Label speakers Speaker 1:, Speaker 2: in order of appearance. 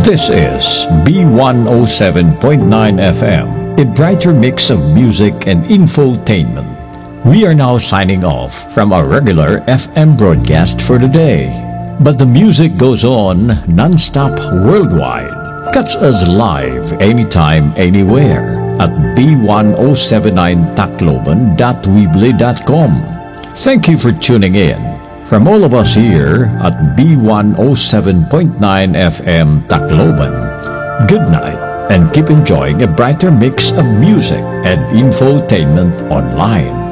Speaker 1: This is B107.9 FM, a brighter mix of music and infotainment. We are now signing off from our regular FM broadcast for today. But the music goes on non-stop worldwide. Catch us live anytime, anywhere at b1079tacloban.weebly.com. Thank you for tuning in. From all of us here at B107.9 FM Tacloban, good night and keep enjoying a brighter mix of music and infotainment online.